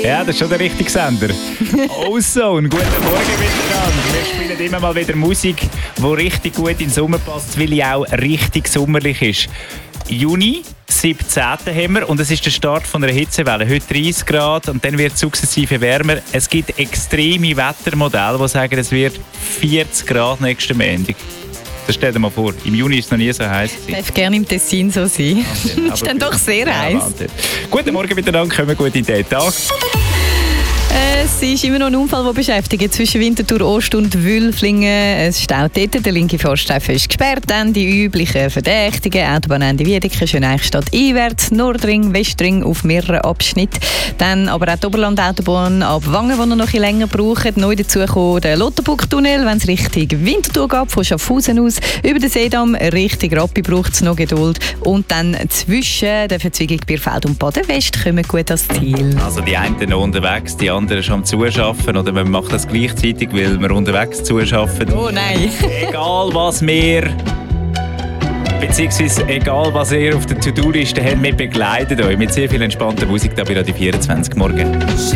Ja, das ist schon der richtige Sender. Ozone, guten Morgen miteinander. Wir spielen immer mal wieder Musik, die richtig gut in den Sommer passt, weil ja auch richtig sommerlich ist. Juni, 17. haben wir und es ist der Start von einer Hitzewelle. Heute 30 Grad und dann wird es sukzessive wärmer. Es gibt extreme Wettermodelle, die sagen, es wird 40 Grad nächsten Montag. Das stell dir mal vor, im Juni ist es noch nie so heiß. Darf gerne im Tessin so sein. Ist dann doch sehr heiß. Guten Morgen miteinander, kommen wir gut in den Tag. Es ist immer noch ein Unfall, der beschäftigt. Zwischen Winterthur Ost und Wülflingen. Es staut dort. Der linke Forststreifen ist gesperrt. Dann die üblichen Verdächtigen. Autobahnende Wiedeke, Schöneichstadt einwärts, Nordring, Westring auf mehreren Abschnitten. Dann aber auch die Oberland-Autobahn ab Wangen, die noch ein bisschen länger brauchen. Neu dazu kommt der Lotterbuck-Tunnel, wenn es Richtung Winterthur geht, von Schaffhausen aus. Über den Seedamm Richtung Rappi braucht es noch Geduld. Und dann zwischen der Verzweigung Bierfeld und Baden-West kommen gut ans Ziel. Also die einen noch unterwegs, die anderen schon am Zuschaffen oder man macht das gleichzeitig, weil wir unterwegs zuschaffen. Oh nein! Egal was wir, beziehungsweise egal was ihr auf der To-Do-Liste habt, wir begleiten euch mit sehr viel entspannter Musik da bei Radio 24 morgen.